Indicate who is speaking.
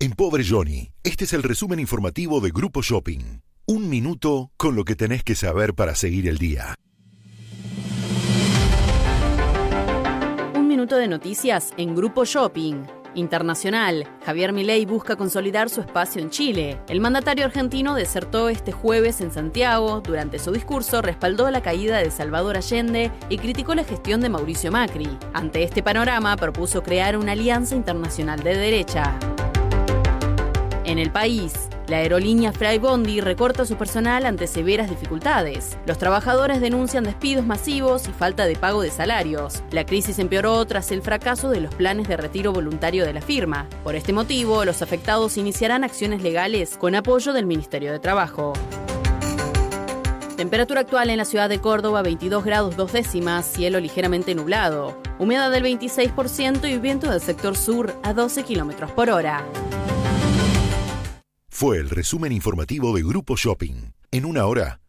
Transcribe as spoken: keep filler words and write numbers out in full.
Speaker 1: En Pobre Johnny, este es el resumen informativo de Grupo Shopping. Un minuto con lo que tenés que saber para seguir el día.
Speaker 2: Un minuto de noticias en Grupo Shopping. Internacional. Javier Milei busca consolidar su espacio en Chile. El mandatario argentino desertó este jueves en Santiago. Durante su discurso respaldó la caída de Salvador Allende y criticó la gestión de Mauricio Macri. Ante este panorama, propuso crear una alianza internacional de derecha. En el país, la aerolínea Flybondi recorta su personal ante severas dificultades. Los trabajadores denuncian despidos masivos y falta de pago de salarios. La crisis empeoró tras el fracaso de los planes de retiro voluntario de la firma. Por este motivo, los afectados iniciarán acciones legales con apoyo del Ministerio de Trabajo. Temperatura actual en la ciudad de Córdoba, veintidós grados dos décimas, cielo ligeramente nublado. Humedad del veintiséis por ciento y viento del sector sur a doce kilómetros por hora.
Speaker 1: Fue el resumen informativo de Grupo Shopping. En una hora,